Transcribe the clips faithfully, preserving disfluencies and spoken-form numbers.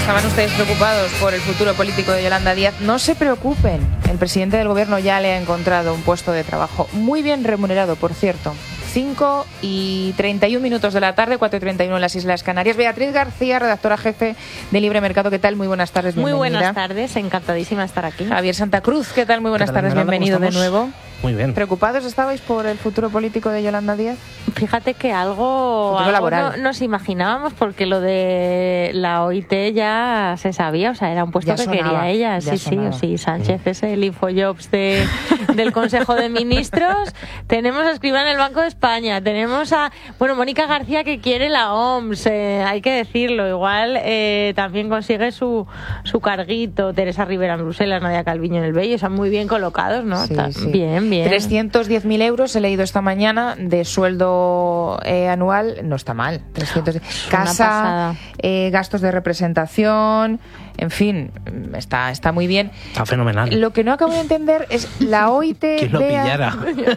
estaban ustedes preocupados por el futuro político de Yolanda Díaz, no se preocupen. El presidente del gobierno ya le ha encontrado un puesto de trabajo muy bien remunerado, por cierto. cinco y treinta y un minutos de la tarde, cuatro y treinta y uno en las Islas Canarias. Beatriz García, redactora jefe de Libre Mercado. ¿Qué tal? Muy buenas tardes, bienvenida. Muy buenas tardes, encantadísima de estar aquí. Javier Santa Cruz, ¿qué tal? Muy buenas tardes, bienvenido de nuevo. Muy bien. ¿Preocupados estabais por el futuro político de Yolanda Díaz? Fíjate que algo, algo no, nos imaginábamos, porque lo de la O I T ya se sabía, o sea, era un puesto Ya que sonaba, quería ella. ya Sí, sonaba. sí, sí. Sánchez es el Infojobs de, del Consejo de Ministros. Tenemos a Escrivá en el Banco de España. Tenemos a, bueno, Mónica García, que quiere la O M S, eh, hay que decirlo. Igual eh, también consigue su, su carguito. Teresa Rivera en Bruselas, Nadia Calviño en el B E I. O sea, muy bien colocados, ¿no? Sí, Está sí. Bien, bien. trescientos diez mil euros he leído esta mañana de sueldo eh, anual. No está mal. trescientos Casa, eh, gastos de representación, en fin, está, está muy bien. Está fenomenal. Lo que no acabo de entender es la O I T. ¿Quién lo Bea, pillara?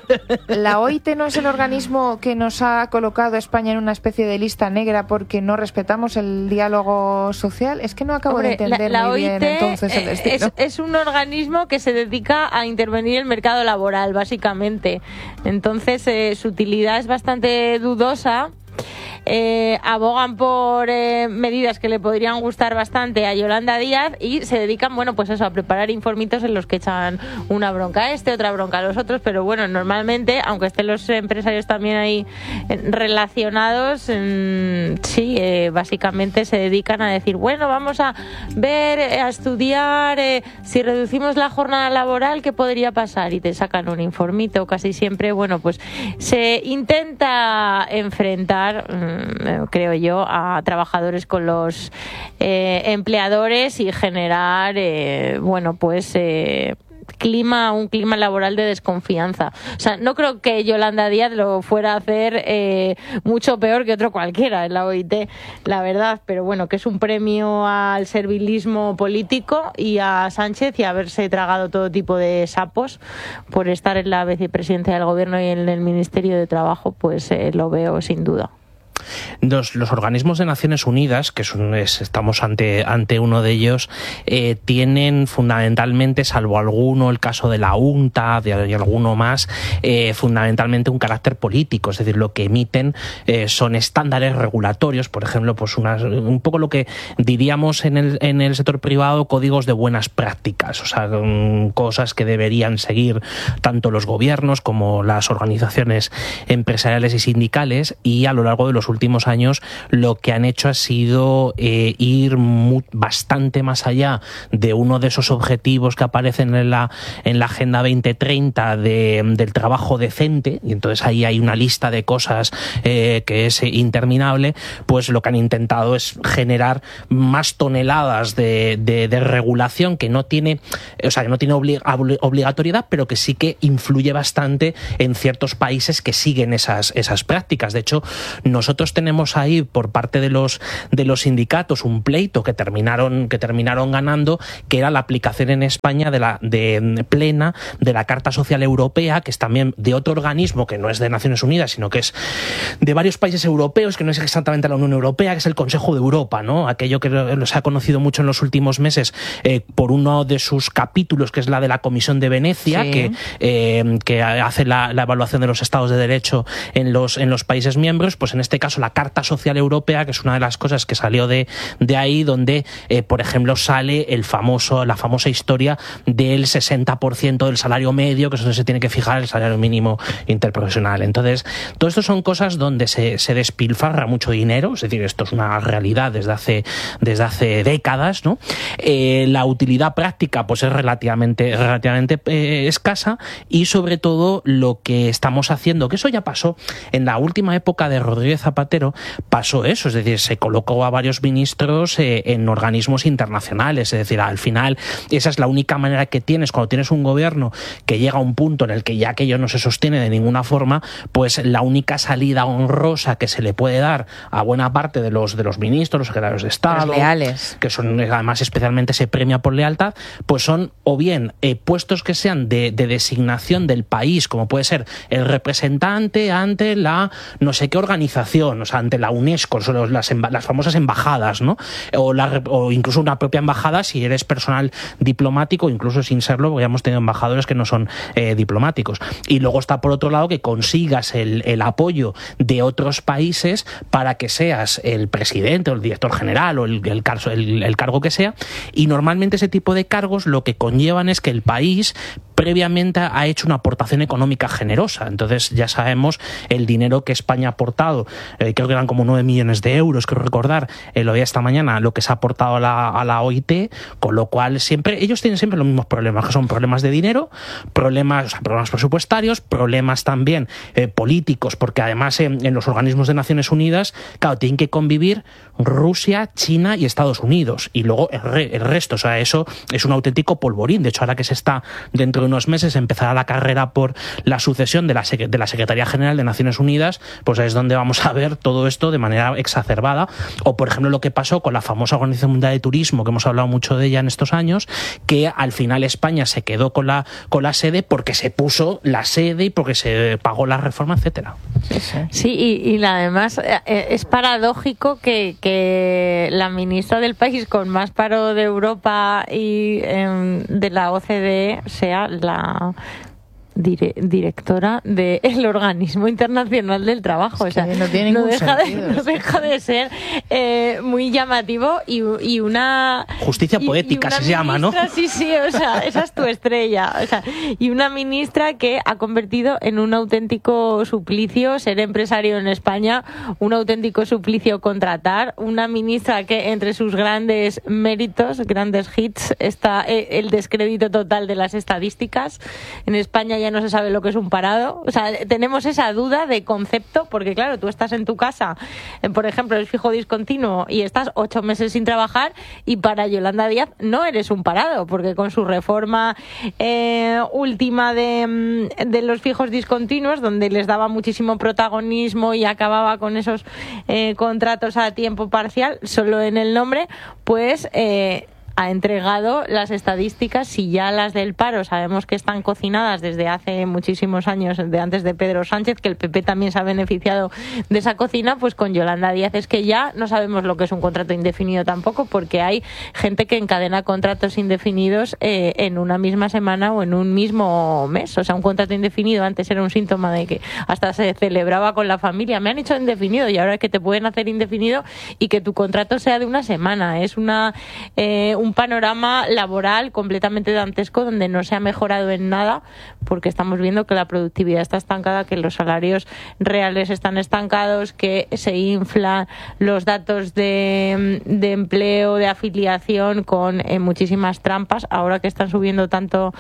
La O I T no es el organismo que nos ha colocado a España en una especie de lista negra porque no respetamos el diálogo social. Es que no acabo Hombre, de entender la, la muy O I T bien entonces el es, destino. es un organismo que se dedica a intervenir en el mercado laboral, básicamente. Entonces, eh, su utilidad es bastante dudosa. Eh, abogan por eh, medidas que le podrían gustar bastante a Yolanda Díaz y se dedican, bueno, pues eso, a preparar informitos en los que echan una bronca a este, otra bronca a los otros, pero bueno, normalmente, aunque estén los empresarios también ahí eh, relacionados, eh, sí, eh, básicamente se dedican a decir, bueno, vamos a ver, eh, a estudiar eh, si reducimos la jornada laboral, ¿qué podría pasar? Y te sacan un informito, casi siempre, bueno, pues se intenta enfrentar, creo yo, a trabajadores con los eh, empleadores y generar, eh, bueno, pues eh, clima, un clima laboral de desconfianza. O sea, no creo que Yolanda Díaz lo fuera a hacer eh, mucho peor que otro cualquiera en la O I T, la verdad, pero bueno, que es un premio al servilismo político y a Sánchez y a haberse tragado todo tipo de sapos por estar en la vicepresidencia del gobierno y en el Ministerio de Trabajo, pues eh, lo veo sin duda. Los, los organismos de Naciones Unidas, que son, es, estamos ante, ante uno de ellos, eh, tienen fundamentalmente, salvo alguno, el caso de la UNTA de, y alguno más, eh, fundamentalmente un carácter político, es decir, lo que emiten eh, son estándares regulatorios, por ejemplo, pues unas, un poco lo que diríamos en el, en el sector privado, códigos de buenas prácticas, o sea, um, cosas que deberían seguir tanto los gobiernos como las organizaciones empresariales y sindicales, y a lo largo de los últimos años lo que han hecho ha sido eh, ir muy, bastante más allá de uno de esos objetivos que aparecen en la, en la Agenda veinte treinta de, del trabajo decente, y entonces ahí hay una lista de cosas eh, que es interminable. Pues lo que han intentado es generar más toneladas de, de, de regulación que no tiene, o sea, que no tiene obli- obligatoriedad, pero que sí que influye bastante en ciertos países que siguen esas, esas prácticas. De hecho, nosotros tenemos ahí por parte de los de los sindicatos un pleito que terminaron que terminaron ganando, que era la aplicación en España de la de plena de la Carta Social Europea, que es también de otro organismo que no es de Naciones Unidas, sino que es de varios países europeos, que no es exactamente la Unión Europea, que es el Consejo de Europa, ¿no? Aquello que se ha conocido mucho en los últimos meses eh, por uno de sus capítulos, que es la de la Comisión de Venecia, sí. que eh, que hace la, la evaluación de los estados de derecho en los en los países miembros. Pues en este caso la Carta Social Europea, que es una de las cosas que salió de, de ahí, donde, eh, por ejemplo, sale el famoso, la famosa historia del sesenta por ciento del salario medio, que es donde se tiene que fijar el salario mínimo interprofesional. Entonces, todo esto son cosas donde se, se despilfarra mucho dinero, es decir, esto es una realidad desde hace, desde hace décadas, ¿no? Eh, la utilidad práctica, pues es relativamente, relativamente eh, escasa, y sobre todo lo que estamos haciendo, que eso ya pasó en la última época de Rodríguez Zapatero, pasó eso, es decir, se colocó a varios ministros eh, en organismos internacionales, es decir, al final esa es la única manera que tienes cuando tienes un gobierno que llega a un punto en el que ya aquello no se sostiene de ninguna forma, pues la única salida honrosa que se le puede dar a buena parte de los de los ministros, los secretarios de Estado, los leales, que son además especialmente se premia por lealtad, pues son o bien eh, puestos que sean de, de designación del país, como puede ser el representante ante la no sé qué organización, representación, o sea, ante la UNESCO, son las, las famosas embajadas, ¿no? O, la, o incluso una propia embajada si eres personal diplomático, incluso sin serlo, porque hemos tenido embajadores que no son eh, diplomáticos. Y luego está por otro lado que consigas el, el apoyo de otros países para que seas el presidente o el director general o el, el, el, el cargo que sea, y normalmente ese tipo de cargos lo que conllevan es que el país previamente ha hecho una aportación económica generosa. Entonces ya sabemos el dinero que España ha aportado, eh, creo que eran como nueve millones de euros, creo recordar, eh, lo veía esta mañana, lo que se ha aportado a la, a la O I T, con lo cual siempre ellos tienen siempre los mismos problemas, que son problemas de dinero, problemas, o sea, problemas presupuestarios, problemas también eh, políticos, porque además eh, en los organismos de Naciones Unidas, claro, tienen que convivir Rusia, China y Estados Unidos, y luego el, re, el resto, o sea, eso es un auténtico polvorín. De hecho, ahora que se está dentro de unos meses empezará la carrera por la sucesión de la, de la Secretaría General de Naciones Unidas, pues es donde vamos a ver todo esto de manera exacerbada. O, por ejemplo, lo que pasó con la famosa Organización Mundial de Turismo, que hemos hablado mucho de ella en estos años, que al final España se quedó con la, con la sede porque se puso la sede y porque se pagó la reforma, etcétera. Sí, y, y además es paradójico que, que la ministra del país con más paro de Europa y eh, de la O C D E sea la dire, directora del Organismo Internacional del Trabajo. Es que o sea, no tiene ningún no deja sentido. De, no deja de ser eh, muy llamativo y, y una... Justicia poética y, y una se llama, ¿no? Sí, sí, o sea, esa es tu estrella. O sea, y una ministra que ha convertido en un auténtico suplicio ser empresario en España, un auténtico suplicio contratar, una ministra que entre sus grandes méritos, grandes hits, está el descrédito total de las estadísticas. En España ya no se sabe lo que es un parado. O sea, tenemos esa duda de concepto, porque claro, tú estás en tu casa, por ejemplo, el fijo discontinuo, y estás ocho meses sin trabajar, y para Yolanda Díaz no eres un parado, porque con su reforma eh, última de, de los fijos discontinuos, donde les daba muchísimo protagonismo y acababa con esos eh, contratos a tiempo parcial, solo en el nombre, pues... Eh, ha entregado las estadísticas. Si ya las del paro sabemos que están cocinadas desde hace muchísimos años, de antes de Pedro Sánchez, que el P P también se ha beneficiado de esa cocina, pues con Yolanda Díaz es que ya no sabemos lo que es un contrato indefinido tampoco, porque hay gente que encadena contratos indefinidos eh, en una misma semana o en un mismo mes. O sea, un contrato indefinido antes era un síntoma de que hasta se celebraba con la familia. Me han hecho indefinido, y ahora es que te pueden hacer indefinido y que tu contrato sea de una semana. Es una eh, un panorama laboral completamente dantesco, donde no se ha mejorado en nada, porque estamos viendo que la productividad está estancada, que los salarios reales están estancados, que se inflan los datos de, de empleo, de afiliación, con eh, muchísimas trampas. Ahora que están subiendo tanto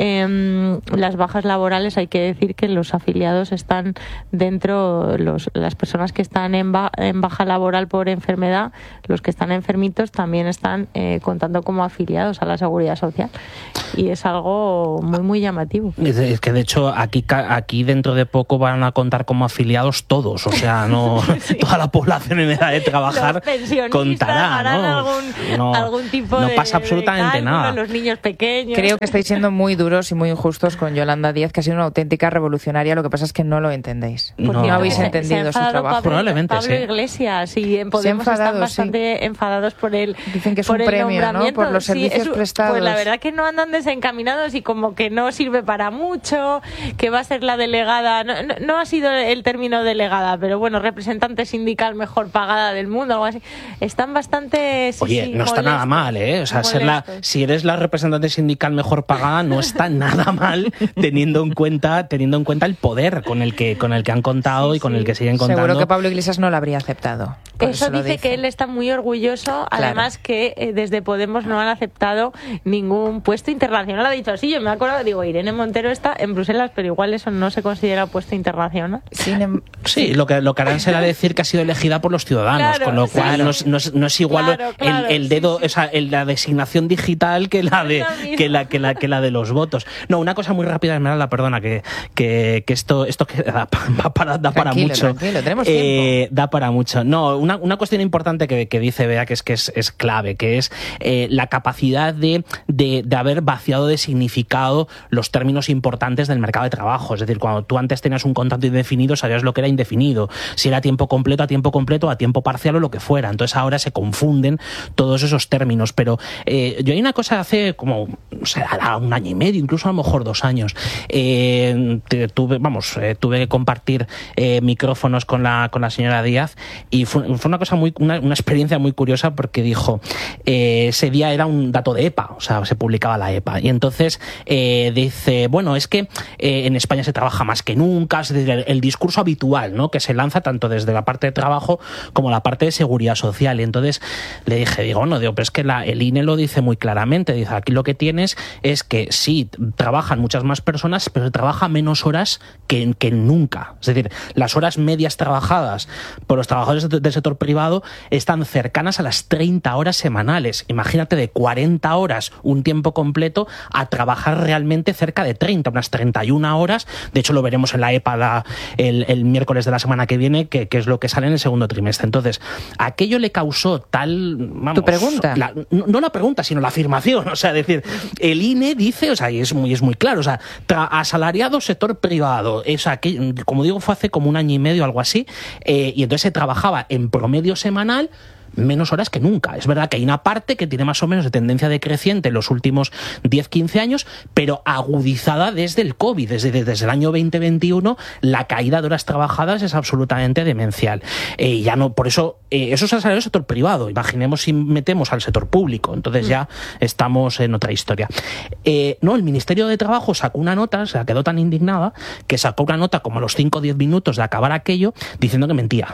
eh, las bajas laborales, hay que decir que los afiliados están dentro, los, las personas que están en, ba, en baja laboral por enfermedad, los que están enfermitos también están eh, contando como afiliados a la Seguridad Social, y es algo muy muy llamativo. Es que de hecho aquí aquí dentro de poco van a contar como afiliados todos, o sea, no sí. Toda la población en edad de trabajar contará, ¿no? Algún, no, algún tipo no de, pasa absolutamente de cálculo, nada. Los niños pequeños. Creo que estáis siendo muy duros y muy injustos con Yolanda Díaz, que ha sido una auténtica revolucionaria. Lo que pasa es que no lo entendéis. No, no habéis se, entendido se su trabajo. Pablo, Probablemente Pablo sí. Iglesias y en Podemos enfadado, están bastante sí. enfadados por el Dicen que es por un el premio, ¿no? Por los servicios sí, es, prestados. Pues la verdad que no andan desencaminados, y como que no sirve para mucho, que va a ser la delegada, no, no, no ha sido el término delegada, pero bueno, representante sindical mejor pagada del mundo, algo así. Están bastante... Sí, Oye, sí, no está molestos, nada mal, ¿eh? O sea, ser la, si eres la representante sindical mejor pagada, no está nada mal, teniendo en cuenta teniendo en cuenta el poder con el que con el que han contado sí, y con sí. el que siguen contando. Seguro que Pablo Iglesias no lo habría aceptado. Eso, eso dice, dice que él está muy orgulloso, claro. Además que eh, desde Podemos no han aceptado ningún puesto internacional. Ha dicho así, yo me acuerdo, digo, Irene Montero está en Bruselas, pero igual eso no se considera puesto internacional. Sin, sí, lo que, lo que harán será decir que ha sido elegida por los ciudadanos, claro, con lo cual claro. no, es, no, es, no es igual claro, claro, el, el dedo, sí, sí. O sea, el, la designación digital que la de que la, que la que la de los votos. No, una cosa muy rápida, Esmeralda, perdona, que, que, que esto esto que da, da para, da para mucho. Tranquilo, tenemos eh, tiempo. Da para mucho. No, una, una cuestión importante que, que dice Bea, que es que es, es clave, que es eh, eh, la capacidad de, de, de haber vaciado de significado los términos importantes del mercado de trabajo. Es decir, cuando tú antes tenías un contrato indefinido, sabías lo que era indefinido, si era a tiempo completo, a tiempo completo, a tiempo parcial o lo que fuera. Entonces ahora se confunden todos esos términos. Pero eh, yo hay una cosa hace como, o sea, un año y medio, incluso a lo mejor dos años, eh, tuve, vamos, eh, tuve que compartir eh, micrófonos con la, con la señora Díaz y fue, fue una cosa muy, una, una experiencia muy curiosa porque dijo, eh, ese día era un dato de E P A, o sea, se publicaba la E P A y entonces eh, dice, bueno, es que eh, en España se trabaja más que nunca, es decir, el, el discurso habitual, ¿no?, que se lanza tanto desde la parte de trabajo como la parte de seguridad social. Y entonces le dije, digo, no, digo, pero es que la, el I N E lo dice muy claramente, dice, aquí lo que tienes es que sí, trabajan muchas más personas, pero se trabaja menos horas que, que nunca. Es decir, las horas medias trabajadas por los trabajadores del sector privado están cercanas a las treinta horas semanales. Imagínate, de cuarenta horas un tiempo completo a trabajar realmente cerca de treinta, unas treinta y una horas. De hecho, lo veremos en la E P A la, el, el miércoles de la semana que viene, que, que es lo que sale en el segundo trimestre. Entonces, aquello le causó tal... Vamos, ¿tu pregunta? La, no, no la pregunta, sino la afirmación. O sea, decir, el I N E dice, o sea, y es muy, es muy claro, o sea, tra, asalariado sector privado, o sea, que, como digo, fue hace como un año y medio, algo así, eh, y entonces se trabajaba en promedio semanal menos horas que nunca. Es verdad que hay una parte que tiene más o menos de tendencia decreciente en los últimos diez a quince años, pero agudizada desde el COVID. Desde, desde el año veinte veintiuno la caída de horas trabajadas es absolutamente demencial. Eh, ya no, por eso, eh, eso es el salario del sector privado. Imaginemos si metemos al sector público. Entonces ya estamos en otra historia. Eh, no, el Ministerio de Trabajo sacó una nota, se quedó tan indignada, que sacó una nota como a los cinco o diez minutos de acabar aquello, diciendo que mentía.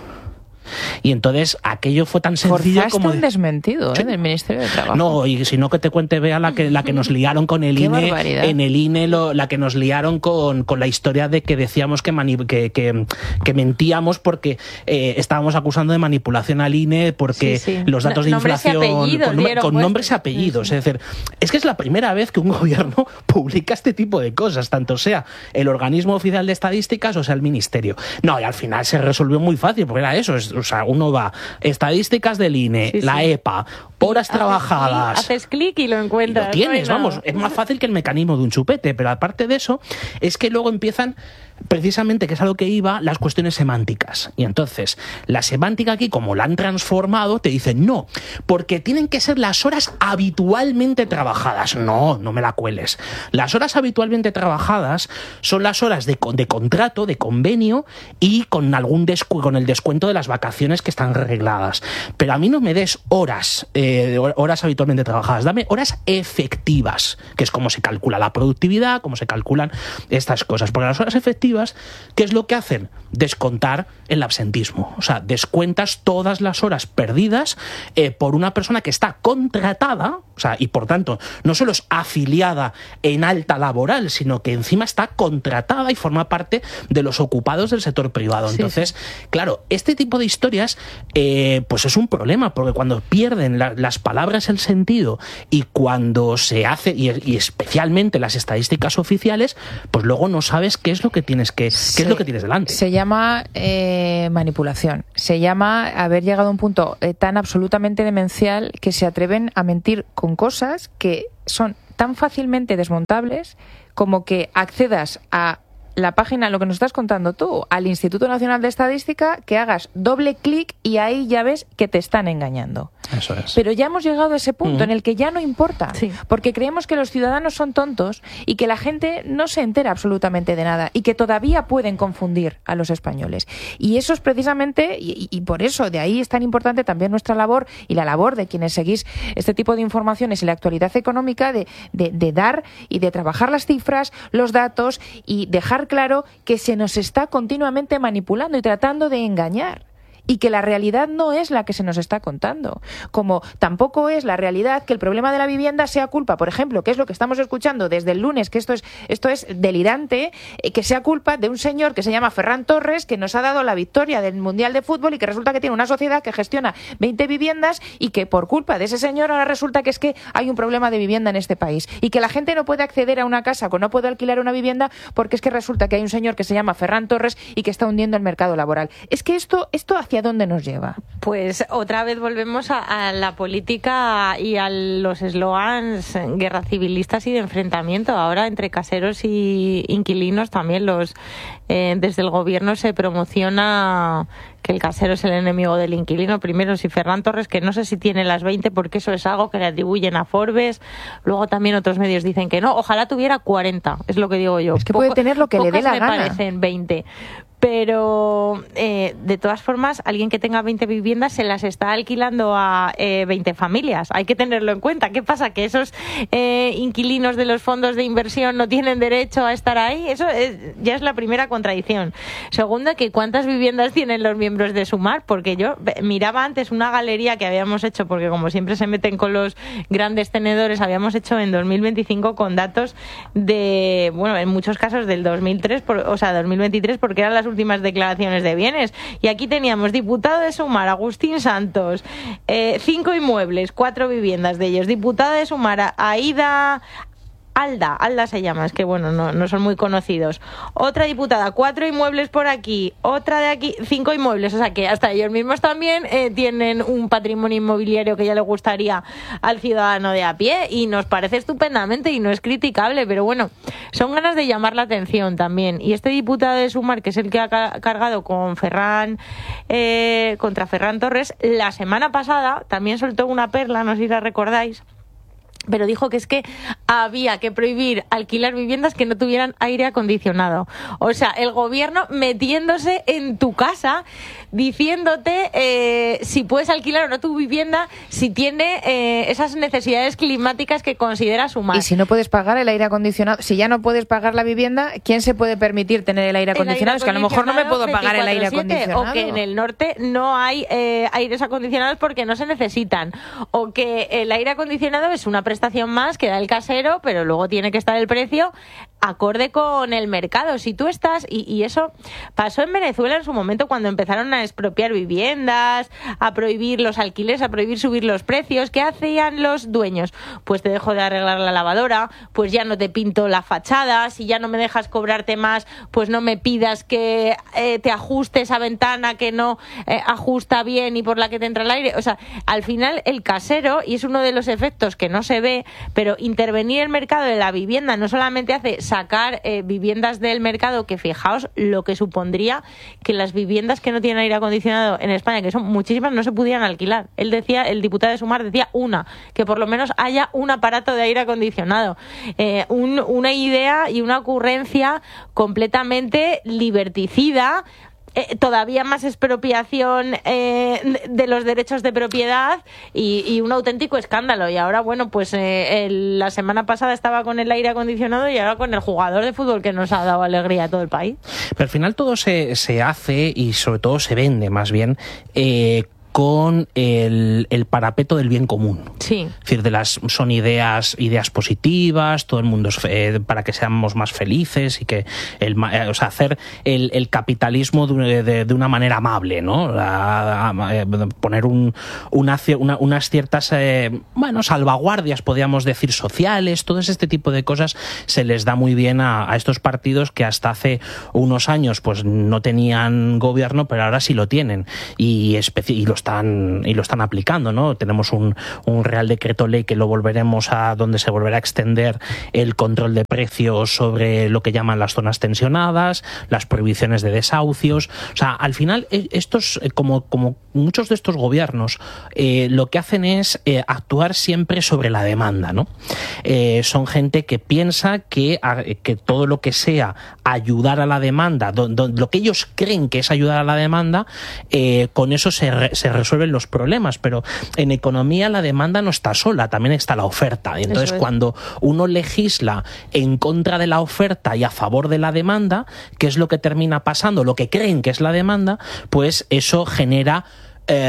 Y entonces aquello fue tan sencillo Forzaste como... un desmentido, ¿eh?, del Ministerio de Trabajo. No, y si no, que te cuente, vea la que, la que nos liaron con el Qué I N E. barbaridad. En el I N E, lo, la que nos liaron con, con la historia de que decíamos que, mani, que, que, que mentíamos porque eh, estábamos acusando de manipulación al I N E porque Sí, sí. los datos No, de nombres y inflación... apellidos con, nombre- dieron con puestos. nombres y apellidos. Sí, sí. Es decir, es que es la primera vez que un gobierno publica este tipo de cosas, tanto sea el organismo oficial de estadísticas o sea el ministerio. No, y al final se resolvió muy fácil, porque era eso, es, o sea, uno va... Estadísticas del I N E, Sí, sí. la E P A, horas Haces trabajadas. clic- Haces clic y lo Y encuentras. lo tienes, ¿no? Y no. vamos, es más fácil que el mecanismo de un chupete, pero aparte de eso, es que luego empiezan precisamente, que es a lo que iba, las cuestiones semánticas. Y entonces, la semántica aquí, como la han transformado, te dicen no, porque tienen que ser las horas habitualmente trabajadas. No, no me la cueles. Las horas habitualmente trabajadas son las horas de, de contrato, de convenio, y con algún descu con el descuento de las vacaciones que están regladas. Pero a mí no me des horas, eh, horas habitualmente trabajadas, dame horas efectivas, que es como se calcula la productividad, cómo se calculan estas cosas. Porque las horas efectivas, ¿qué es lo que hacen? Descontar el absentismo. O sea, descuentas todas las horas perdidas eh, por una persona que está contratada, o sea, y por tanto no solo es afiliada en alta laboral, sino que encima está contratada y forma parte de los ocupados del sector privado. Sí, Entonces, sí. claro, este tipo de historias eh, pues es un problema, porque cuando pierden la, las palabras el sentido y cuando se hace, y, y especialmente las estadísticas oficiales, pues luego no sabes qué es lo que tienes que, qué Se- es lo que tienes delante. Se llama eh, manipulación. Se llama haber llegado a un punto eh, tan absolutamente demencial que se atreven a mentir con cosas que son tan fácilmente desmontables como que accedas a la página, lo que nos estás contando tú, al Instituto Nacional de Estadística, que hagas doble clic y ahí ya ves que te están engañando. Eso es. Pero ya hemos llegado a ese punto Ujú. en el que ya no importa, Sí. porque creemos que los ciudadanos son tontos y que la gente no se entera absolutamente de nada y que todavía pueden confundir a los españoles. Y eso es precisamente, y, y por eso de ahí es tan importante también nuestra labor y la labor de quienes seguís este tipo de informaciones y la actualidad económica, de, de, de dar y de trabajar las cifras, los datos y dejar claro que se nos está continuamente manipulando y tratando de engañar. Y que la realidad no es la que se nos está contando. Como tampoco es la realidad que el problema de la vivienda sea culpa, por ejemplo, que es lo que estamos escuchando desde el lunes, que esto es, esto es delirante, eh, que sea culpa de un señor que se llama Ferran Torres, que nos ha dado la victoria del Mundial de Fútbol y que resulta que tiene una sociedad que gestiona veinte viviendas y que por culpa de ese señor ahora resulta que es que hay un problema de vivienda en este país. Y que la gente no puede acceder a una casa, o no puede alquilar una vivienda porque es que resulta que hay un señor que se llama Ferran Torres y que está hundiendo el mercado laboral. Es que esto, esto hacia ¿hacia dónde nos lleva? Pues otra vez volvemos a, a la política y a los eslogans guerra civilistas y de enfrentamiento. Ahora entre caseros y inquilinos también los eh, desde el gobierno se promociona que el casero es el enemigo del inquilino. Primero, si Ferran Torres, que no sé si tiene las veinte, porque eso es algo que le atribuyen a Forbes. Luego también otros medios dicen que no. Ojalá tuviera cuarenta, es lo que digo yo. Es que puede Poco, tener lo que le dé la me gana. parecen veinte. Pero, eh, de todas formas, alguien que tenga veinte viviendas se las está alquilando a eh, veinte familias. Hay que tenerlo en cuenta. ¿Qué pasa? ¿Que esos eh, inquilinos de los fondos de inversión no tienen derecho a estar ahí? Eso es, ya es la primera contradicción. Segunda, que ¿cuántas viviendas tienen los miembros de Sumar? Porque yo miraba antes una galería que habíamos hecho, porque como siempre se meten con los grandes tenedores, habíamos hecho en dos mil veinticinco con datos de, bueno, en muchos casos del dos mil tres, por, o sea, dos mil veintitrés, porque eran las últimas declaraciones de bienes. Y aquí teníamos diputado de Sumar, Agustín Santos, eh, cinco inmuebles, cuatro viviendas de ellos. Diputada de Sumar, Aida Alda, Alda se llama, es que bueno, no, no son muy conocidos. Otra diputada, cuatro inmuebles por aquí, otra de aquí, cinco inmuebles, o sea que hasta ellos mismos también eh, tienen un patrimonio inmobiliario que ya le gustaría al ciudadano de a pie, y nos parece estupendamente y no es criticable, pero bueno, son ganas de llamar la atención también. Y este diputado de Sumar, que es el que ha cargado con Ferran, eh, contra Ferran Torres, la semana pasada también soltó una perla, no sé si la recordáis, pero dijo que es que había que prohibir alquilar viviendas que no tuvieran aire acondicionado. O sea, el gobierno metiéndose en tu casa, diciéndote eh, si puedes alquilar o no tu vivienda, si tiene eh, esas necesidades climáticas que considera Sumar. Y si no puedes pagar el aire acondicionado, si ya no puedes pagar la vivienda, ¿quién se puede permitir tener el aire acondicionado? El aire es que a lo mejor no me puedo pagar el aire veinticuatro siete, acondicionado. O que en el norte no hay eh, aires acondicionados porque no se necesitan. O que el aire acondicionado es una prestación más que da el casero, pero luego tiene que estar el precio acorde con el mercado. Si tú estás, y, y eso pasó en Venezuela en su momento cuando empezaron a expropiar viviendas, a prohibir los alquileres, a prohibir subir los precios. ¿Qué hacían los dueños? Pues te dejo de arreglar la lavadora, pues ya no te pinto la fachada, si ya no me dejas cobrarte más, pues no me pidas que eh, te ajuste esa ventana que no eh, ajusta bien y por la que te entra el aire. O sea, al final el casero, y es uno de los efectos que no se ve, pero intervenir el mercado de la vivienda no solamente hace sacar eh, viviendas del mercado, que fijaos lo que supondría que las viviendas que no tienen aire acondicionado en España, que son muchísimas, no se pudieran alquilar. Él decía, el diputado de Sumar decía una, que por lo menos haya un aparato de aire acondicionado. Eh, un, una idea y una ocurrencia completamente liberticida. Eh, todavía más expropiación eh, de los derechos de propiedad y, y un auténtico escándalo. Y ahora, bueno, pues eh, el, la semana pasada estaba con el aire acondicionado y ahora con el jugador de fútbol que nos ha dado alegría a todo el país. Pero al final todo se, se hace y sobre todo se vende más bien eh, con el, el parapeto del bien común. Sí. Es decir, de las, son ideas, ideas positivas, todo el mundo es, eh, para que seamos más felices y que el, eh, o sea, hacer el, el capitalismo de, de, de una manera amable, ¿no? A, a, a poner un, una, una, unas ciertas, eh, bueno, salvaguardias, podríamos decir, sociales, todo este tipo de cosas se les da muy bien a, a estos partidos que hasta hace unos años pues no tenían gobierno, pero ahora sí lo tienen y, especi- y los Están, y lo están aplicando, ¿no? Tenemos un, un Real Decreto Ley que lo volveremos a, donde se volverá a extender el control de precios sobre lo que llaman las zonas tensionadas, las prohibiciones de desahucios. O sea, al final, estos, como, como muchos de estos gobiernos, eh, lo que hacen es eh, actuar siempre sobre la demanda, ¿no? Eh, son gente que piensa que, que todo lo que sea ayudar a la demanda, do, do, lo que ellos creen que es ayudar a la demanda, eh, con eso se, re, se resuelven los problemas, pero en economía la demanda no está sola, también está la oferta. Y entonces es. Cuando uno legisla en contra de la oferta y a favor de la demanda, ¿qué es lo que termina pasando? Lo que creen que es la demanda, pues eso genera Eh,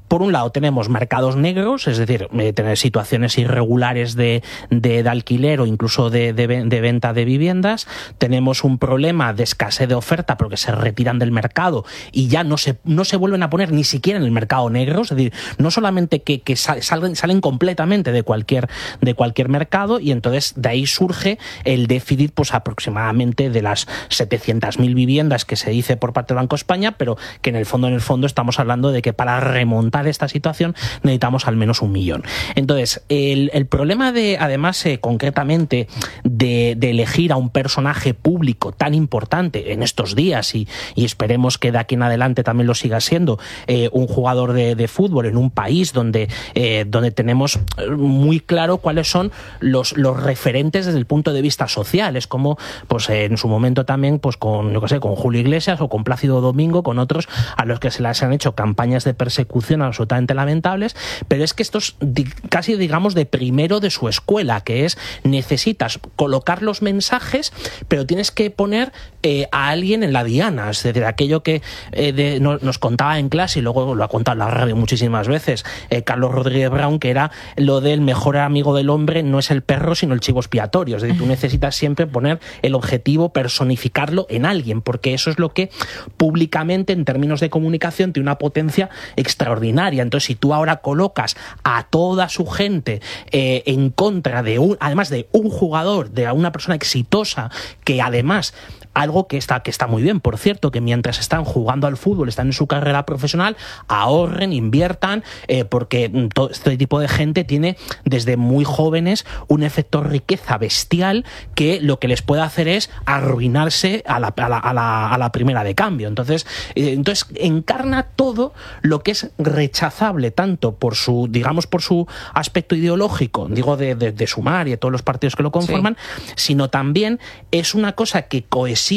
por un lado tenemos mercados negros, es decir, eh, tener situaciones irregulares de, de, de alquiler o incluso de, de, de venta de viviendas. Tenemos un problema de escasez de oferta porque se retiran del mercado y ya no se, no se vuelven a poner ni siquiera en el mercado negro, es decir, no solamente que, que salen, salen completamente de cualquier, de cualquier mercado, y entonces de ahí surge el déficit pues aproximadamente de las setecientas mil viviendas que se dice por parte del Banco de España, pero que en el fondo, en el fondo estamos hablando de que para remontar esta situación necesitamos al menos un millón. Entonces, el, el problema de, además, eh, concretamente, de, de elegir a un personaje público tan importante en estos días, y, y esperemos que de aquí en adelante también lo siga siendo, eh, un jugador de, de fútbol en un país donde, eh, donde tenemos muy claro cuáles son los, los referentes desde el punto de vista social. Es como, pues en su momento también, pues con, yo qué sé, con Julio Iglesias o con Plácido Domingo, con otros a los que se les han hecho campañas de persecución absolutamente lamentables, pero es que estos casi, digamos, de primero de su escuela, que es, necesitas colocar los mensajes, pero tienes que poner eh, a alguien en la diana, es decir, aquello que eh, de, no, nos contaba en clase, y luego lo ha contado en la radio muchísimas veces, eh, Carlos Rodríguez Brown, que era lo del mejor amigo del hombre no es el perro, sino el chivo expiatorio. Es decir, tú necesitas siempre poner el objetivo, personificarlo en alguien, porque eso es lo que públicamente, en términos de comunicación, tiene una potencia extraordinaria. Entonces, si tú ahora colocas a toda su gente eh, en contra de un, además de un jugador, de una persona exitosa, que además, algo que está, que está muy bien, por cierto, que mientras están jugando al fútbol, están en su carrera profesional, ahorren, inviertan, eh, porque todo este tipo de gente tiene desde muy jóvenes un efecto riqueza bestial que lo que les puede hacer es arruinarse a la, a la, a la, a la primera de cambio. Entonces, eh, entonces encarna todo lo que es rechazable, tanto por su, digamos, por su aspecto ideológico, digo, de, de, de Sumar y de todos los partidos que lo conforman, sí, sino también es una cosa que cohesiona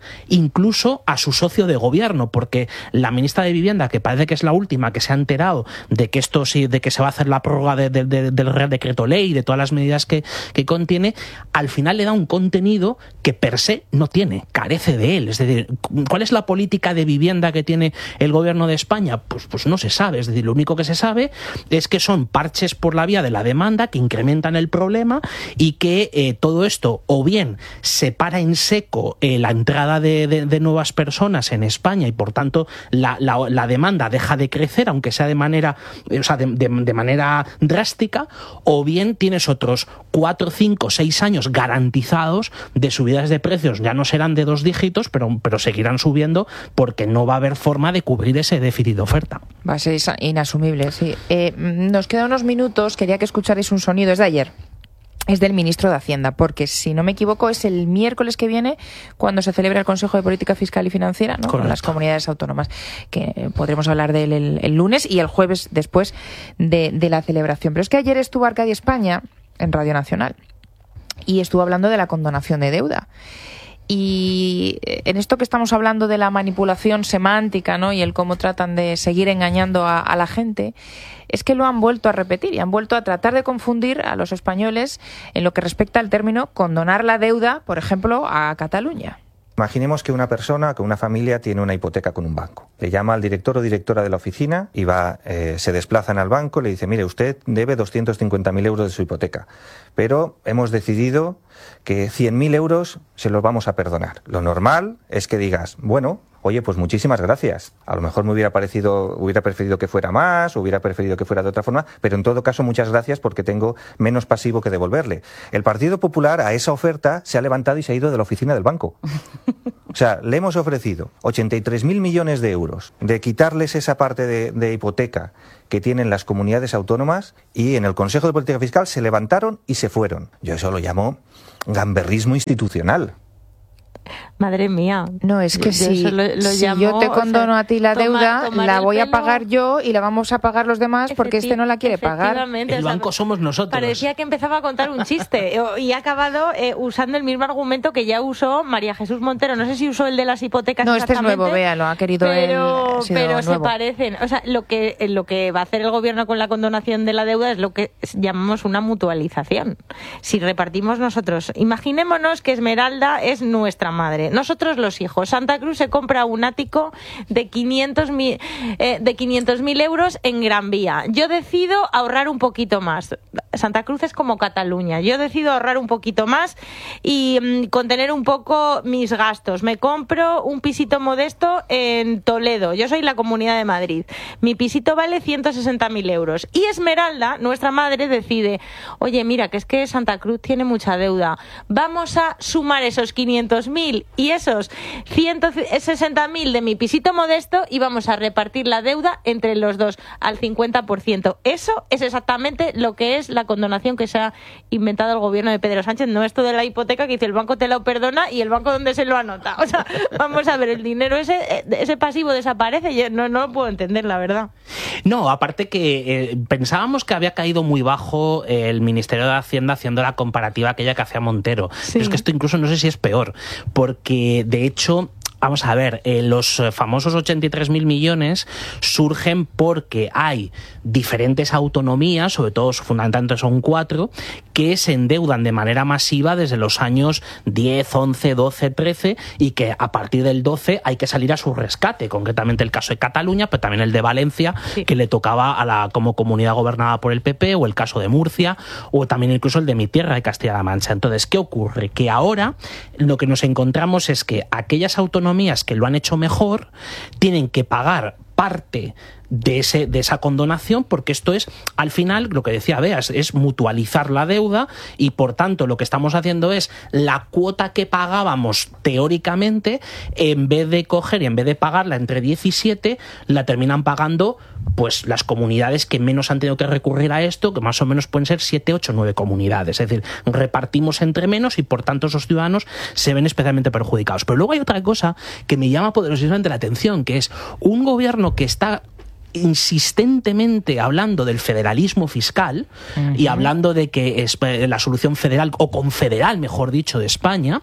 incluso a su socio de gobierno, porque la ministra de Vivienda, que parece que es la última que se ha enterado de que esto sí, de que se va a hacer la prórroga de, de, de, del Real Decreto Ley y de todas las medidas que, que contiene, al final le da un contenido que per se no tiene, carece de él. Es decir, ¿cuál es la política de vivienda que tiene el gobierno de España? Pues, pues no se sabe. Es decir, lo único que se sabe es que son parches por la vía de la demanda que incrementan el problema, y que eh, todo esto o bien se para en seco el la entrada de, de, de nuevas personas en España, y por tanto la, la, la demanda deja de crecer, aunque sea de manera, o sea, de, de, de manera drástica, o bien tienes otros cuatro, cinco, seis años garantizados de subidas de precios. Ya no serán de dos dígitos, pero, pero seguirán subiendo, porque no va a haber forma de cubrir ese déficit de oferta. Va a ser inasumible, sí. Eh, nos quedan unos minutos, quería que escucharais un sonido, es de ayer. Es del ministro de Hacienda, porque si no me equivoco es el miércoles que viene cuando se celebra el Consejo de Política Fiscal y Financiera, ¿no?, con las comunidades autónomas, que podremos hablar de él el, el lunes y el jueves después de, de la celebración. Pero es que ayer estuvo Arcadia España en Radio Nacional y estuvo hablando de la condonación de deuda. Y en esto que estamos hablando de la manipulación semántica, ¿no?, y el cómo tratan de seguir engañando a, a la gente, es que lo han vuelto a repetir y han vuelto a tratar de confundir a los españoles en lo que respecta al término condonar la deuda, por ejemplo, a Cataluña. Imaginemos que una persona, que una familia tiene una hipoteca con un banco. Le llama al director o directora de la oficina y va, eh, se desplazan al banco, le dice: mire, usted debe doscientos cincuenta mil euros de su hipoteca, pero hemos decidido que cien mil euros se los vamos a perdonar. Lo normal es que digas: bueno, oye, pues muchísimas gracias. A lo mejor me hubiera parecido, hubiera preferido que fuera más, hubiera preferido que fuera de otra forma, pero en todo caso muchas gracias porque tengo menos pasivo que devolverle. El Partido Popular a esa oferta se ha levantado y se ha ido de la oficina del banco. O sea, le hemos ofrecido ochenta y tres mil millones de euros de quitarles esa parte de, de hipoteca que tienen las comunidades autónomas, y en el Consejo de Política Fiscal se levantaron y se fueron. Yo eso lo llamo gamberrismo institucional. Madre mía. No, es que yo si, lo, lo si llamo, yo te condono o sea, a ti la deuda, toma, la voy pelo, a pagar yo y la vamos a pagar los demás porque este no la quiere pagar. El o sea, banco somos nosotros. Parecía que empezaba a contar un chiste y ha acabado eh, usando el mismo argumento que ya usó María Jesús Montero. No sé si usó el de las hipotecas. No, este es nuevo, vea, lo ha querido pero, él. Pero nuevo. se parecen. O sea, lo que, lo que va a hacer el gobierno con la condonación de la deuda es lo que llamamos una mutualización. Si repartimos nosotros, imaginémonos que Esmeralda es nuestra madre. Nosotros los hijos. Santa Cruz se compra un ático de quinientos mil eh, de quinientos mil euros en Gran Vía. Yo decido ahorrar un poquito más. Santa Cruz es como Cataluña. Yo decido ahorrar un poquito más y mmm, contener un poco mis gastos. Me compro un pisito modesto en Toledo. Yo soy la Comunidad de Madrid. Mi pisito vale ciento sesenta mil euros. Y Esmeralda, nuestra madre, decide, oye, mira, que es que Santa Cruz tiene mucha deuda. Vamos a sumar esos quinientos mil y esos ciento sesenta mil de mi pisito modesto y vamos a repartir la deuda entre los dos al cincuenta por ciento. Eso es exactamente lo que es la condonación que se ha inventado el gobierno de Pedro Sánchez. No esto de la hipoteca que dice el banco te lo perdona y el banco donde se lo anota. O sea, vamos a ver, el dinero ese, ese pasivo desaparece. Yo no, no lo puedo entender, la verdad. No, aparte que eh, pensábamos que había caído muy bajo eh, el Ministerio de Hacienda haciendo la comparativa aquella que hacía Montero. Sí. Pero es que esto incluso no sé si es peor, porque de hecho... Vamos a ver, eh, los famosos ochenta y tres mil millones surgen porque hay diferentes autonomías, sobre todo fundamentalmente son cuatro, que se endeudan de manera masiva desde los años diez, once, doce, trece y que a partir del doce hay que salir a su rescate, concretamente el caso de Cataluña, pero también el de Valencia, sí, que le tocaba a la como comunidad gobernada por el P P, o el caso de Murcia, o también incluso el de mi tierra, de Castilla-La Mancha. Entonces, ¿qué ocurre? Que ahora lo que nos encontramos es que aquellas autonomías que lo han hecho mejor tienen que pagar parte de ese de esa condonación, porque esto es, al final, lo que decía Bea, es, es mutualizar la deuda y, por tanto, lo que estamos haciendo es la cuota que pagábamos teóricamente, en vez de coger y en vez de pagarla entre diecisiete, la terminan pagando pues las comunidades que menos han tenido que recurrir a esto, que más o menos pueden ser siete, ocho, nueve comunidades. Es decir, repartimos entre menos y, por tanto, esos ciudadanos se ven especialmente perjudicados. Pero luego hay otra cosa que me llama poderosamente la atención, que es un gobierno que está insistentemente hablando del federalismo fiscal, uh-huh, y hablando de que es la solución federal o confederal, mejor dicho, de España,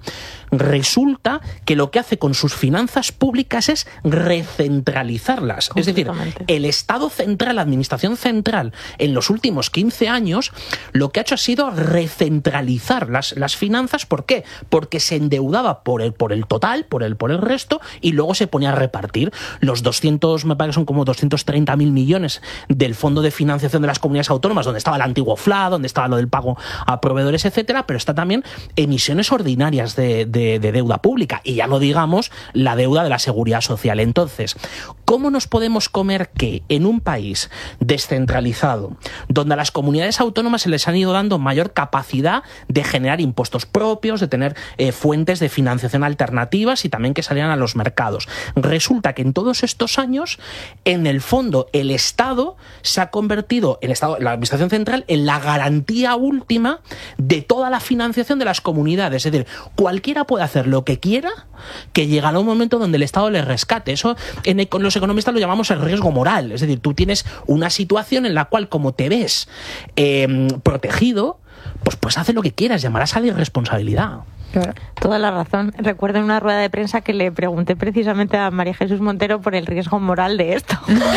resulta que lo que hace con sus finanzas públicas es recentralizarlas. Es decir, el Estado central, la administración central, en los últimos quince años, lo que ha hecho ha sido recentralizar las, las finanzas. ¿Por qué? Porque se endeudaba por el, por el total, por el, por el resto, y luego se ponía a repartir los doscientos, me parece que son como doscientos treinta mil millones del Fondo de Financiación de las Comunidades Autónomas, donde estaba el antiguo F L A, donde estaba lo del pago a proveedores, etcétera, pero está también emisiones ordinarias de, de, de deuda pública, y ya no digamos la deuda de la Seguridad Social. Entonces, ¿cómo nos podemos comer que en un país descentralizado, donde a las comunidades autónomas se les han ido dando mayor capacidad de generar impuestos propios, de tener eh, fuentes de financiación alternativas y también que salieran a los mercados, resulta que en todos estos años, en el fondo, el Estado se ha convertido, el Estado, la Administración Central, en la garantía última de toda la financiación de las comunidades? Es decir, cualquiera puede hacer lo que quiera, que llegará un momento donde el Estado le rescate. Eso en, con los economistas lo llamamos el riesgo moral. Es decir, tú tienes una situación en la cual, como te ves eh, protegido, pues, pues hace lo que quieras, llamarás a la irresponsabilidad. Claro. Toda la razón. Recuerdo en una rueda de prensa que le pregunté precisamente a María Jesús Montero por el riesgo moral de esto.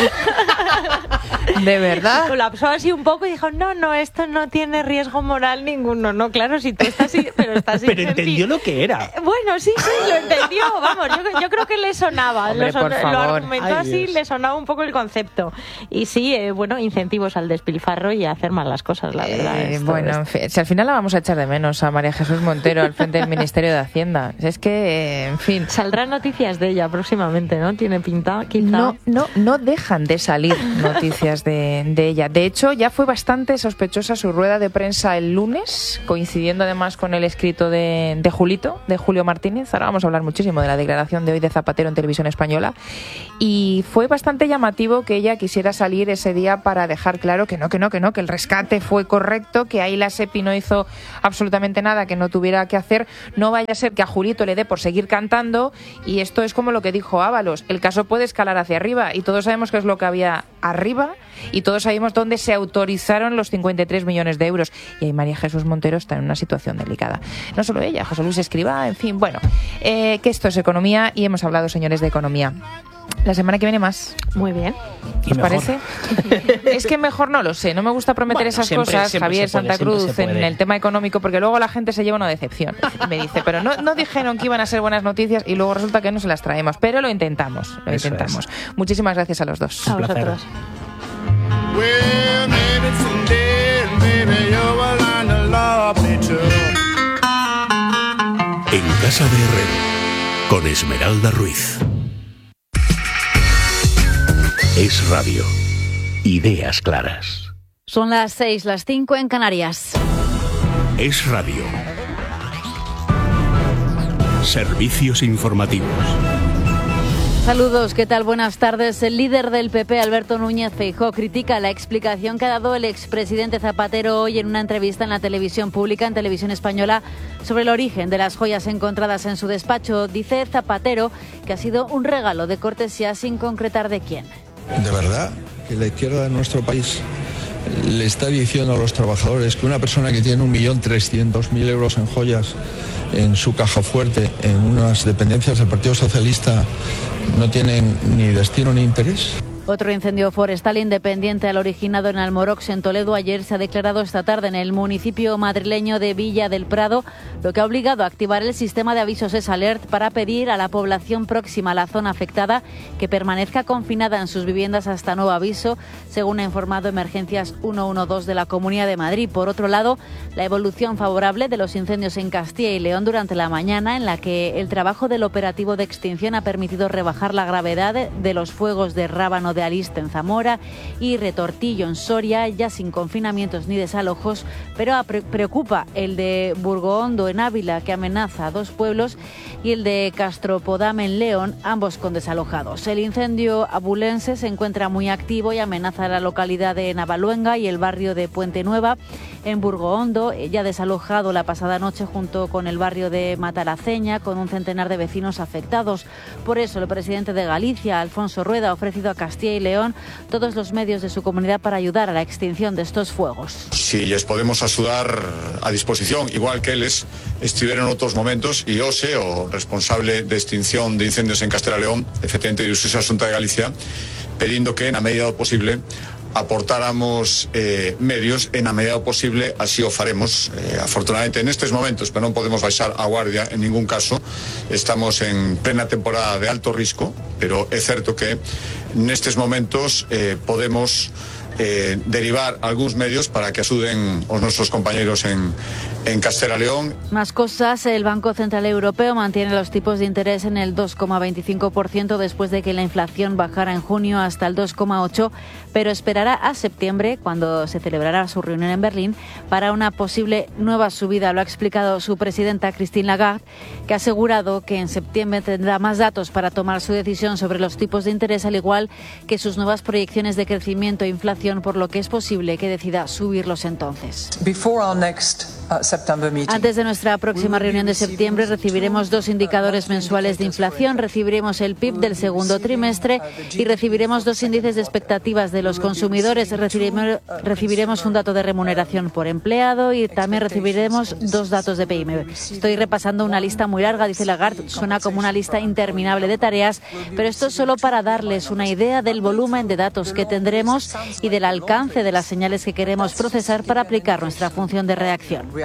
¿De verdad? Colapsó así un poco y dijo, no, no, esto no tiene riesgo moral ninguno. No, claro, si tú estás... Pero, estás pero entendió lo que era. Bueno, sí, sí, lo entendió. Vamos, yo, yo creo que le sonaba. Hombre, lo, son, por favor. lo argumentó. Ay, así, Dios. Le sonaba un poco el concepto. Y sí, eh, bueno, incentivos al despilfarro y a hacer mal las cosas, la verdad. Eh, esto, bueno, esto. en fin, si al final la vamos a echar de menos a María Jesús Montero al frente del Ministerio de Hacienda. Es que, eh, en fin... Saldrán noticias de ella próximamente, ¿no? Tiene pinta, quizá. No, no, no dejan de salir noticias de, de ella. De hecho, ya fue bastante sospechosa su rueda de prensa el lunes, coincidiendo además con el escrito de, de Julito, de Julio Martínez. Ahora vamos a hablar muchísimo de la declaración de hoy de Zapatero en Televisión Española. Y fue bastante llamativo que ella quisiera salir ese día para dejar claro que no, que no, que no, que el rescate fue correcto, que ahí la SEPI no hizo absolutamente nada que no tuviera que hacer. No vaya a ser que a Julito le dé por seguir cantando, y esto es como lo que dijo Ábalos, el caso puede escalar hacia arriba, y todos sabemos qué es lo que había arriba, y todos sabemos dónde se autorizaron los cincuenta y tres millones de euros. Y ahí María Jesús Montero está en una situación delicada. No solo ella, José Luis Escrivá, en fin, bueno, eh, que esto es economía y hemos hablado, señores, de economía. La semana que viene más. Muy bien. ¿Os parece? Es que mejor no lo sé. No me gusta prometer bueno, esas siempre, cosas, siempre Javier puede, Santa Cruz, en el tema económico, porque luego la gente se lleva una decepción. Y me dice, pero no, no dijeron que iban a ser buenas noticias y luego resulta que no se las traemos. Pero lo intentamos, lo Eso intentamos. Es. Muchísimas gracias a los dos. A vosotros. En Casa de Herrero, con Esmeralda Ruiz. Es Radio. Ideas claras. Son las seis, las cinco en Canarias. Es Radio. Servicios informativos. Saludos, ¿qué tal? Buenas tardes. El líder del P P, Alberto Núñez Feijóo, critica la explicación que ha dado el expresidente Zapatero hoy en una entrevista en la televisión pública, en Televisión Española, sobre el origen de las joyas encontradas en su despacho. Dice Zapatero que ha sido un regalo de cortesía sin concretar de quién. ¿De verdad que la izquierda de nuestro país le está diciendo a los trabajadores que una persona que tiene un millón trescientos mil euros en joyas en su caja fuerte, en unas dependencias del Partido Socialista, no tienen ni destino ni interés? Otro incendio forestal independiente al originado en Almorox, en Toledo, ayer se ha declarado esta tarde en el municipio madrileño de Villa del Prado, lo que ha obligado a activar el sistema de avisos S-Alert para pedir a la población próxima a la zona afectada que permanezca confinada en sus viviendas hasta nuevo aviso, según ha informado Emergencias ciento doce de la Comunidad de Madrid. Por otro lado, la evolución favorable de los incendios en Castilla y León durante la mañana, en la que el trabajo del operativo de extinción ha permitido rebajar la gravedad de los fuegos de Rábano de Aliste en Zamora y Retortillo en Soria, ya sin confinamientos ni desalojos, pero preocupa el de Burgohondo en Ávila, que amenaza a dos pueblos, y el de Castropodame en León, ambos con desalojados. El incendio abulense se encuentra muy activo y amenaza a la localidad de Navaluenga y el barrio de Puente Nueva. En Burgohondo, ya desalojado la pasada noche junto con el barrio de Matalaceña, con un centenar de vecinos afectados. Por eso el presidente de Galicia, Alfonso Rueda, ha ofrecido a Castilla y León todos los medios de su comunidad para ayudar a la extinción de estos fuegos. Si les podemos ayudar a disposición, igual que les estuvieron en otros momentos, y yo sé, o responsable de extinción de incendios en Castilla y León, efectivamente de Justicia Asunta de Galicia, pidiendo que en la medida posible aportáramos eh, medios, en la medida posible así o faremos. Eh, afortunadamente en estos momentos, pero no podemos baixar a guardia en ningún caso, estamos en plena temporada de alto riesgo, pero es cierto que en estos momentos eh, podemos eh, derivar algunos medios para que ayuden a nuestros compañeros en, en Castilla y León. Más cosas, el Banco Central Europeo mantiene los tipos de interés en el dos coma veinticinco por ciento después de que la inflación bajara en junio hasta el dos coma ocho por ciento, pero esperará a septiembre, cuando se celebrará su reunión en Berlín, para una posible nueva subida. Lo ha explicado su presidenta Christine Lagarde, que ha asegurado que en septiembre tendrá más datos para tomar su decisión sobre los tipos de interés, al igual que sus nuevas proyecciones de crecimiento e inflación, por lo que es posible que decida subirlos entonces. Antes de nuestra próxima reunión de septiembre recibiremos dos indicadores mensuales de inflación, recibiremos el P I B del segundo trimestre y recibiremos dos índices de expectativas de los consumidores, recibiremos, recibiremos un dato de remuneración por empleado y también recibiremos dos datos de P I M E. Estoy repasando una lista muy larga, dice Lagarde, suena como una lista interminable de tareas, pero esto es solo para darles una idea del volumen de datos que tendremos y del alcance de las señales que queremos procesar para aplicar nuestra función de reacción.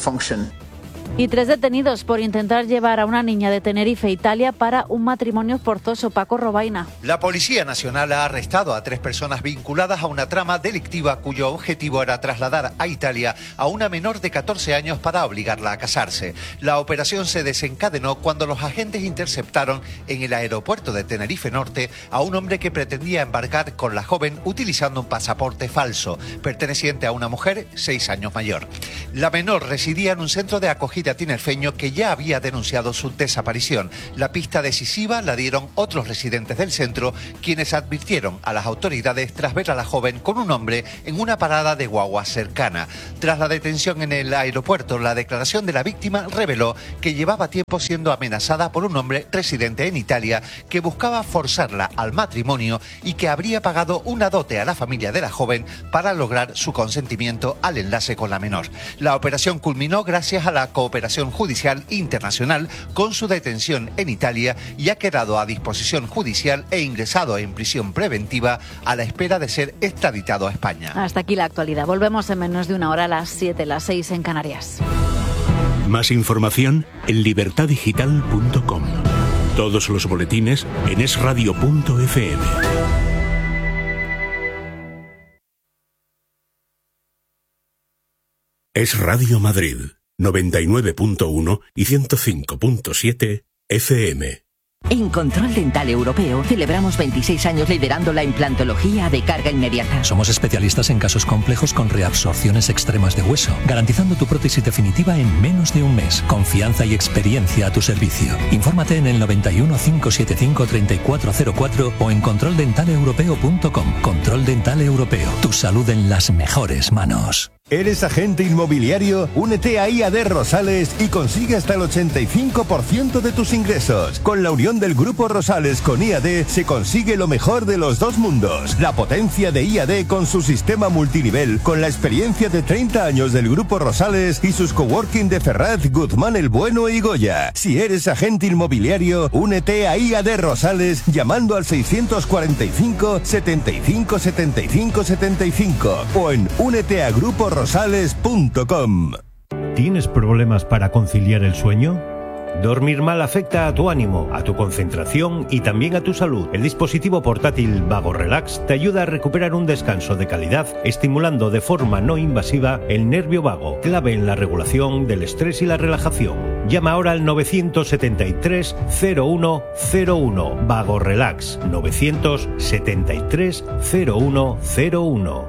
Y tres detenidos por intentar llevar a una niña de Tenerife, Italia, para un matrimonio forzoso. Paco Robaina. La Policía Nacional ha arrestado a tres personas vinculadas a una trama delictiva cuyo objetivo era trasladar a Italia a una menor de catorce años para obligarla a casarse. La operación se desencadenó cuando los agentes interceptaron en el aeropuerto de Tenerife Norte a un hombre que pretendía embarcar con la joven utilizando un pasaporte falso, perteneciente a una mujer seis años mayor. La menor residía en un centro de acogida homicida tinerfeño que ya había denunciado su desaparición. La pista decisiva la dieron otros residentes del centro, quienes advirtieron a las autoridades tras ver a la joven con un hombre en una parada de guagua cercana. Tras la detención en el aeropuerto, la declaración de la víctima reveló que llevaba tiempo siendo amenazada por un hombre residente en Italia que buscaba forzarla al matrimonio y que habría pagado una dote a la familia de la joven para lograr su consentimiento al enlace con la menor. La operación culminó gracias a la cooperación judicial internacional con su detención en Italia y ha quedado a disposición judicial e ingresado en prisión preventiva a la espera de ser extraditado a España. Hasta aquí la actualidad. Volvemos en menos de una hora a las siete, las seis en Canarias. Más información en libertad digital punto com. Todos los boletines en es radio punto efe eme. Es Radio Madrid, noventa y nueve punto uno y ciento cinco punto siete efe eme. En Control Dental Europeo celebramos veintiséis años liderando la implantología de carga inmediata. Somos especialistas en casos complejos con reabsorciones extremas de hueso, garantizando tu prótesis definitiva en menos de un mes. Confianza y experiencia a tu servicio. Infórmate en el noventa y uno, cinco setenta y cinco, treinta y cuatro cero cuatro o en control dental europeo punto com. Control Dental Europeo. Tu salud en las mejores manos. ¿Eres agente inmobiliario? Únete a I A D Rosales y consigue hasta el ochenta y cinco por ciento de tus ingresos. Con la unión del Grupo Rosales con I A D se consigue lo mejor de los dos mundos. La potencia de I A D con su sistema multinivel, con la experiencia de treinta años del Grupo Rosales y sus coworking de Ferraz, Guzmán el Bueno y Goya. Si eres agente inmobiliario, únete a I A D Rosales llamando al seiscientos cuarenta y cinco, setenta y cinco, setenta y cinco, setenta y cinco o en únete a grupo rosales punto com. ¿Tienes problemas para conciliar el sueño? Dormir mal afecta a tu ánimo, a tu concentración y también a tu salud. El dispositivo portátil Vago Relax te ayuda a recuperar un descanso de calidad, estimulando de forma no invasiva el nervio vago, clave en la regulación del estrés y la relajación. Llama ahora al novecientos setenta y tres, cero uno cero uno. Vago Relax, novecientos setenta y tres, cero uno cero uno.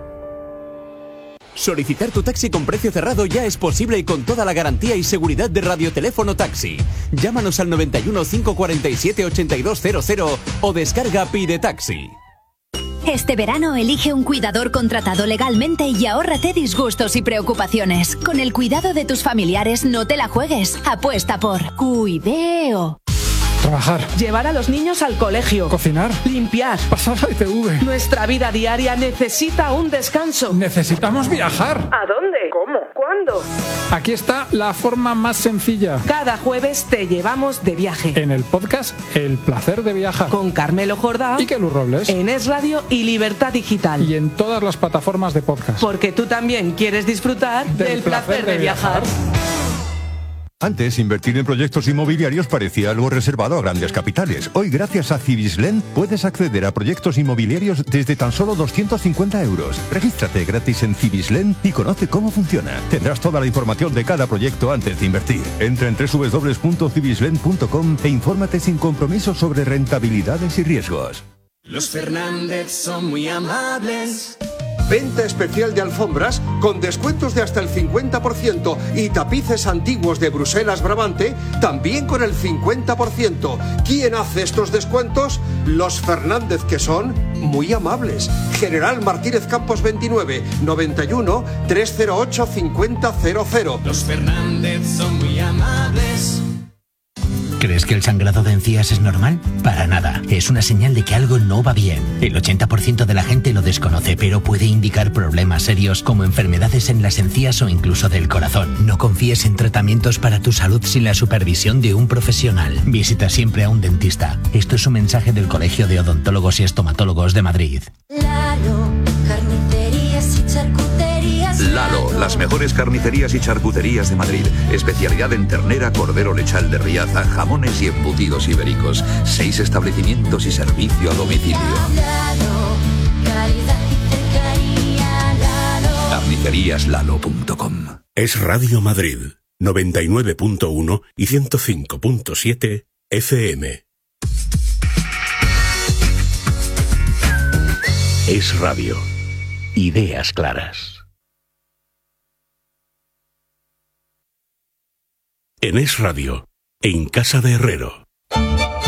Solicitar tu taxi con precio cerrado ya es posible y con toda la garantía y seguridad de Radioteléfono Taxi. Llámanos al noventa y uno, cinco cuarenta y siete, ochenta y dos cero cero o descarga Pide Taxi. Este verano elige un cuidador contratado legalmente y ahórrate disgustos y preocupaciones. Con el cuidado de tus familiares no te la juegues. Apuesta por Cuideo. Trabajar. Llevar a los niños al colegio. Cocinar. Limpiar. Pasar la I T V. Nuestra vida diaria necesita un descanso. Necesitamos viajar. ¿A dónde? ¿Cómo? ¿Cuándo? Aquí está la forma más sencilla. Cada jueves te llevamos de viaje. En el podcast El Placer de Viajar. Con Carmelo Jordá y Kelu Robles. En Es Radio y Libertad Digital. Y en todas las plataformas de podcast. Porque tú también quieres disfrutar del, del placer, placer de, de viajar. viajar. Antes, invertir en proyectos inmobiliarios parecía algo reservado a grandes capitales. Hoy, gracias a Cibislen, puedes acceder a proyectos inmobiliarios desde tan solo doscientos cincuenta euros. Regístrate gratis en Cibislen y conoce cómo funciona. Tendrás toda la información de cada proyecto antes de invertir. Entra en doble u doble u doble u punto cibislen punto com e infórmate sin compromiso sobre rentabilidades y riesgos. Los Fernández son muy amables. Venta especial de alfombras con descuentos de hasta el cincuenta por ciento y tapices antiguos de Bruselas Brabante también con el cincuenta por ciento. ¿Quién hace estos descuentos? Los Fernández, que son muy amables. General Martínez Campos veintinueve, noventa y uno, trescientos ocho, cincuenta cero cero. Los Fernández son muy amables. ¿Crees que el sangrado de encías es normal? Para nada. Es una señal de que algo no va bien. El ochenta por ciento de la gente lo desconoce, pero puede indicar problemas serios como enfermedades en las encías o incluso del corazón. No confíes en tratamientos para tu salud sin la supervisión de un profesional. Visita siempre a un dentista. Esto es un mensaje del Colegio de Odontólogos y Estomatólogos de Madrid. Lalo, carnicerías y charcuterías. Lalo, las mejores carnicerías y charcuterías de Madrid. Especialidad en ternera, cordero lechal de Riaza, jamones y embutidos ibéricos. Seis establecimientos y servicio a domicilio. Lalo, calidad y cercanía. Lalo. carnicerías lalo punto com. Es Radio Madrid, noventa y nueve punto uno y ciento cinco punto siete efe eme. Es Radio. Ideas claras. En Es Radio, en Casa de Herrero.